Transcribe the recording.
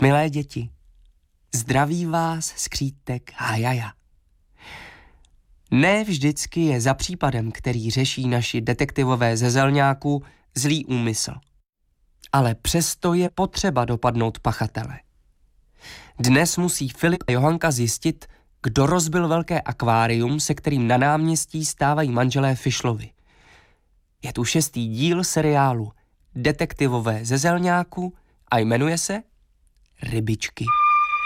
Milé děti, zdraví vás skřítek Hajaja. Ne vždycky je za případem, který řeší naši detektivové ze Zelňáku, zlý úmysl. Ale přesto je potřeba dopadnout pachatele. Dnes musí Filip a Johanka zjistit, kdo rozbil velké akvárium, se kterým na náměstí stávají manželé Fischlovi. Je tu 6. díl seriálu Detektivové ze Zelňáku a jmenuje se Rybičky.